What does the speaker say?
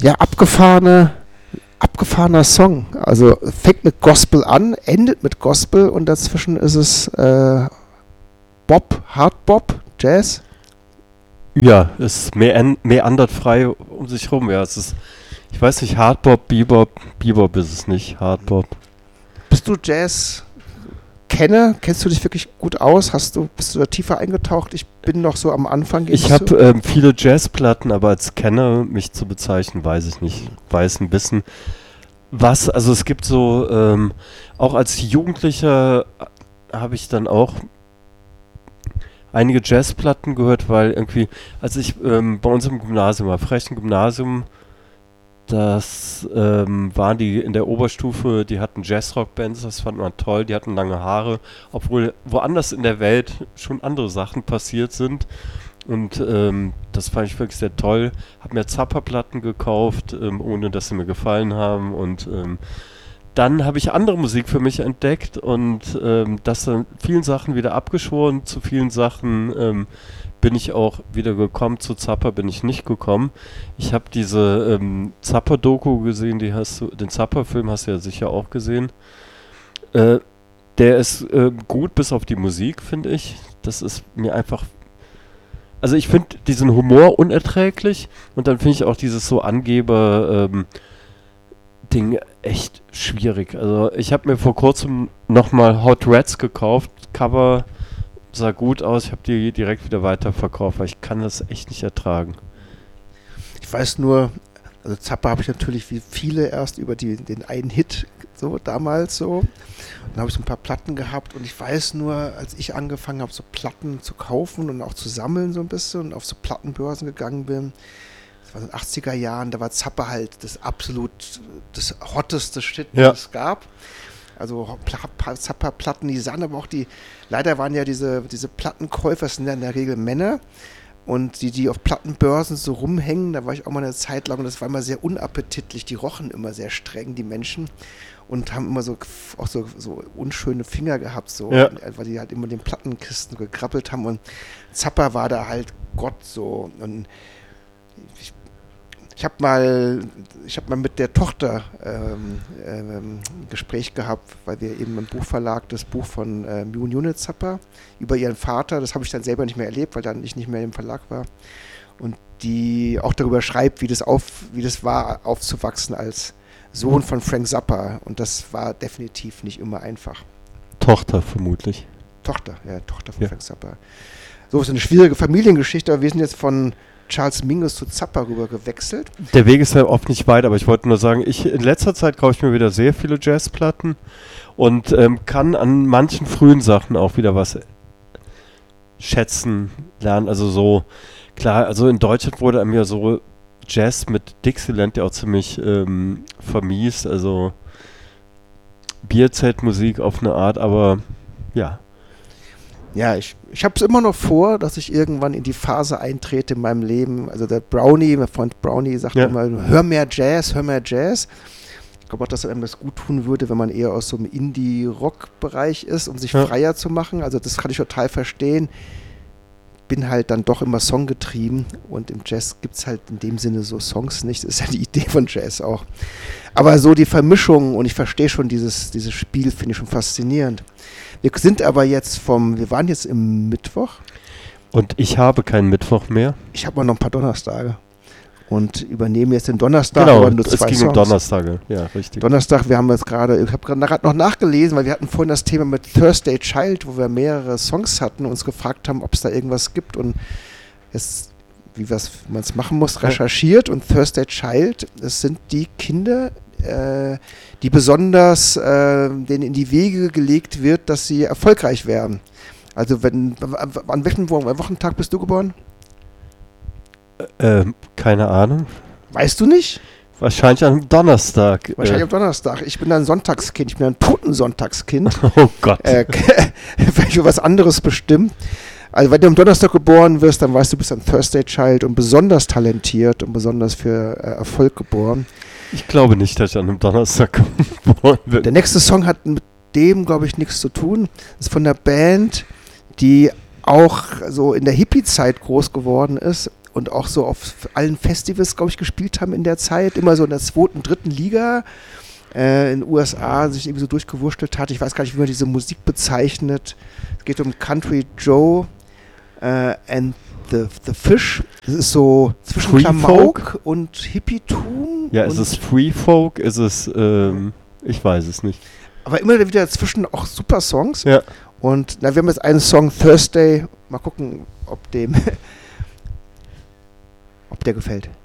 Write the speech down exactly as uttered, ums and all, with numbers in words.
Ja, abgefahrene, abgefahrener Song. Also fängt mit Gospel an, endet mit Gospel und dazwischen ist es äh, Bob, Hard Bop, Jazz. Ja, es ist mehr, mehr andert frei um sich rum. Ja, es ist, ich weiß nicht, Hard Bop, Bebop, Bebop ist es nicht, Hard Bop. Bist du Jazz Kenner? Kennst du dich wirklich gut aus? Hast du, bist du da tiefer eingetaucht? Ich bin noch so am Anfang. Ich habe ähm, viele Jazzplatten, aber als Kenner mich zu bezeichnen, weiß ich nicht. Weiß ein bisschen was. Also es gibt so, ähm, auch als Jugendlicher habe ich dann auch einige Jazzplatten gehört, weil irgendwie, als ich ähm, bei uns im Gymnasium war, Frechen Gymnasium, das ähm, waren die in der Oberstufe, die hatten Jazzrock-Bands, das fand man toll, die hatten lange Haare, obwohl woanders in der Welt schon andere Sachen passiert sind. Und ähm, das fand ich wirklich sehr toll. Hab mir Zappa-Platten gekauft, ähm, ohne dass sie mir gefallen haben. Und ähm, dann habe ich andere Musik für mich entdeckt und ähm, das dann vielen Sachen wieder abgeschworen. Zu vielen Sachen ähm, bin ich auch wieder gekommen. Zu Zappa bin ich nicht gekommen. Ich habe diese ähm, Zappa-Doku gesehen, die hast du, den Zappa-Film hast du ja sicher auch gesehen. Äh, der ist äh, gut bis auf die Musik, finde ich. Das ist mir einfach... Also ich finde diesen Humor unerträglich und dann finde ich auch dieses so Angeber... Ähm, Ding echt schwierig. Also ich habe mir vor kurzem nochmal Hot Rats gekauft. Cover sah gut aus. Ich habe die direkt wieder weiterverkauft, weil ich kann das echt nicht ertragen. Ich weiß nur, also Zappa habe ich natürlich wie viele erst über die, den einen Hit so damals so. Und dann habe ich so ein paar Platten gehabt und ich weiß nur, als ich angefangen habe, so Platten zu kaufen und auch zu sammeln so ein bisschen und auf so Plattenbörsen gegangen bin, das war in den achtziger Jahren, da war Zappa halt das absolut, das hotteste Shit, was ja. es gab. Also Zappa-Platten, die sahen aber auch die, leider waren ja diese, diese Plattenkäufer, das sind ja in der Regel Männer und die, die auf Plattenbörsen so rumhängen, da war ich auch mal eine Zeit lang und das war immer sehr unappetitlich, die rochen immer sehr streng, die Menschen und haben immer so auch so, so unschöne Finger gehabt, so, ja. weil die halt immer in den Plattenkisten gekrabbelt haben und Zappa war da halt Gott so und ich Ich habe mal, ich habe mal mit der Tochter ähm, ähm, ein Gespräch gehabt, weil wir eben im Buchverlag das Buch von äh, Unit Zappa über ihren Vater, das habe ich dann selber nicht mehr erlebt, weil dann ich nicht mehr im Verlag war. Und die auch darüber schreibt, wie das auf, wie das war, aufzuwachsen als Sohn von Frank Zappa. Und das war definitiv nicht immer einfach. Tochter vermutlich. Tochter, ja, Tochter von ja. Frank Zappa. So ist eine schwierige Familiengeschichte, aber wir sind jetzt von Charles Mingus zu Zappa rüber gewechselt. Der Weg ist ja oft nicht weit, aber ich wollte nur sagen, ich in letzter Zeit kaufe ich mir wieder sehr viele Jazzplatten und ähm, kann an manchen frühen Sachen auch wieder was schätzen, lernen. Also so, klar, also in Deutschland wurde mir so Jazz mit Dixieland ja auch ziemlich ähm, vermiest, also Bierzeltmusik auf eine Art, aber ja. Ja, ich, ich habe es immer noch vor, dass ich irgendwann in die Phase eintrete in meinem Leben. Also der Brownie, mein Freund Brownie sagt ja. immer, hör mehr Jazz, hör mehr Jazz. Ich glaube auch, dass einem das gut tun würde, wenn man eher aus so einem Indie-Rock-Bereich ist, um sich ja. freier zu machen. Also das kann ich total verstehen. Bin halt dann doch immer songgetrieben und im Jazz gibt es halt in dem Sinne so Songs nicht. Das ist ja die Idee von Jazz auch. Aber so die Vermischung und ich verstehe schon dieses, dieses Spiel, finde ich schon faszinierend. Wir sind aber jetzt vom, wir waren jetzt im Mittwoch. Und ich habe keinen Mittwoch mehr. Ich habe noch ein paar Donnerstage. Und übernehme jetzt den Donnerstag. Genau, aber nur zwei es ging Songs. um Donnerstage, ja, richtig. Donnerstag, wir haben jetzt gerade, ich habe gerade noch nachgelesen, weil wir hatten vorhin das Thema mit Thursday Child, wo wir mehrere Songs hatten und uns gefragt haben, ob es da irgendwas gibt und jetzt, wie man es machen muss, recherchiert. Und Thursday Child, das sind die Kinder, äh, die besonders äh, denen in die Wege gelegt wird, dass sie erfolgreich werden. Also wenn, an welchem Wochentag bist du geboren? Ähm, keine Ahnung. Weißt du nicht? Wahrscheinlich am Donnerstag. Wahrscheinlich äh. am Donnerstag. Ich bin ein Sonntagskind. Ich bin ein Totensonntagskind. Oh Gott. Äh, vielleicht für was anderes bestimmt. Also wenn du am Donnerstag geboren wirst, dann weißt du, du bist ein Thursday Child und besonders talentiert und besonders für äh, Erfolg geboren. Ich glaube nicht, dass ich an einem Donnerstag geboren bin. Der nächste Song hat mit dem, glaube ich, nichts zu tun. Das ist von der Band, die auch so in der Hippie-Zeit groß geworden ist und auch so auf allen Festivals, glaube ich, gespielt haben in der Zeit. Immer so in der zweiten, dritten Liga. Äh, in den U S A sich irgendwie so durchgewurschtelt hat. Ich weiß gar nicht, wie man diese Musik bezeichnet. Es geht um Country Joe äh, and the, the Fish. Es ist so zwischen Free Klamauk Folk? und Hippietum. Ja, und ist es Free Folk? Ist es, ähm, ich weiß es nicht. aber immer wieder dazwischen auch super Songs. Ja. Und na, wir haben jetzt einen Song Thursday. Mal gucken, ob dem ob der gefällt.